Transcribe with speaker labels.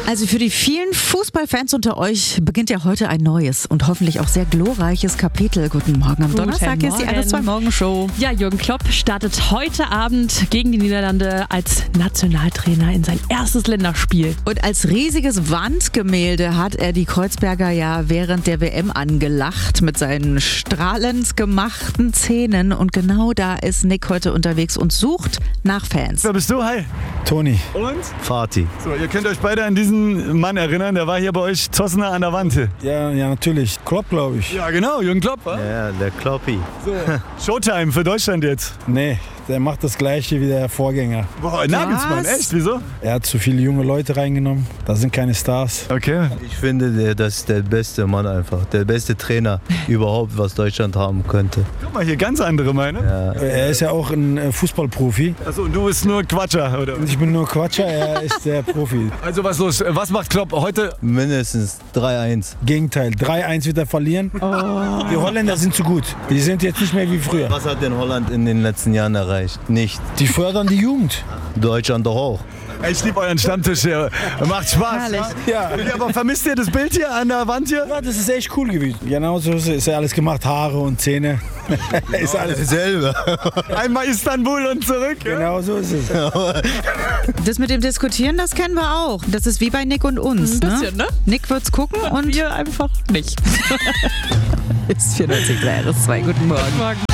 Speaker 1: Also für die vielen Fußballfans unter euch beginnt ja heute ein neues und hoffentlich auch sehr glorreiches Kapitel. Guten Morgen am Donnerstag, ist die 1-2 Morgenshow.
Speaker 2: Ja, Jürgen Klopp startet heute Abend gegen die Niederlande als Nationaltrainer in sein erstes Länderspiel.
Speaker 1: Und als riesiges Wandgemälde hat er die Kreuzberger ja während der WM angelacht mit seinen strahlend gemachten Zähnen. Und genau da ist Nick heute unterwegs und sucht nach Fans.
Speaker 3: Wer bist du? Hi.
Speaker 4: Toni.
Speaker 3: Und?
Speaker 4: Fatih.
Speaker 3: So, ihr könnt euch beide an diesen Mann erinnern, der war hier bei euch Tossener an der Wand.
Speaker 4: Ja, natürlich. Klopp, glaube ich.
Speaker 3: Ja, genau, Jürgen Klopp. Wa?
Speaker 4: Ja, der Kloppi.
Speaker 3: So. Showtime für Deutschland jetzt.
Speaker 4: Nee, der macht das Gleiche wie der Vorgänger.
Speaker 3: Boah, Nagelsmann, echt? Wieso?
Speaker 4: Er hat zu viele junge Leute reingenommen. Da sind keine Stars.
Speaker 3: Okay.
Speaker 5: Ich finde, das ist der beste Mann einfach. Der beste Trainer überhaupt, was Deutschland haben könnte.
Speaker 3: Guck mal, hier ganz andere Meinung.
Speaker 5: Ja.
Speaker 4: Er ist ja auch ein Fußballprofi.
Speaker 3: Achso, und du bist nur Quatscher, oder?
Speaker 4: Ich bin nur Quatscher, er ist der Profi.
Speaker 3: Also was los? Was macht Klopp heute?
Speaker 5: Mindestens 3-1.
Speaker 4: Gegenteil, 3-1 wird er verlieren. Die Holländer sind zu gut. Die sind jetzt nicht mehr wie früher.
Speaker 5: Was hat denn Holland in den letzten Jahren erreicht? Nicht.
Speaker 4: Die fördern die Jugend.
Speaker 5: Deutschland doch auch.
Speaker 3: Ich liebe euren Stammtisch hier. Macht Spaß.
Speaker 1: Herrlich.
Speaker 4: Ja.
Speaker 3: Okay, aber vermisst ihr das Bild hier an der Wand hier?
Speaker 4: Ja, das ist echt cool gewesen. Genau so ist ja alles gemacht. Haare und Zähne. Ist alles
Speaker 5: Dasselbe.
Speaker 3: Einmal Istanbul und zurück. Ja?
Speaker 4: Genau so ist es.
Speaker 1: Das mit dem Diskutieren, das kennen wir auch. Das ist wie bei Nick und uns.
Speaker 2: Ein bisschen, ne?
Speaker 1: Nick wird's gucken und
Speaker 2: Wir einfach nicht.
Speaker 1: ist 94 RS2. Guten Morgen.
Speaker 2: Morgen.